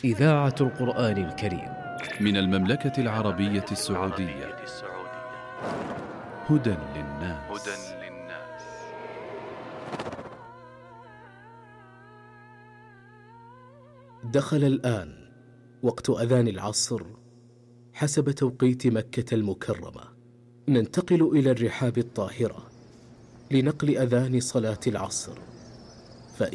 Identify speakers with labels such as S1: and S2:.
S1: إذاعة القرآن الكريم
S2: من المملكة العربية السعودية. هدى للناس.
S1: دخل الآن وقت أذان العصر حسب توقيت مكة المكرمة. ننتقل إلى الرحاب الطاهرة لنقل أذان صلاة العصر.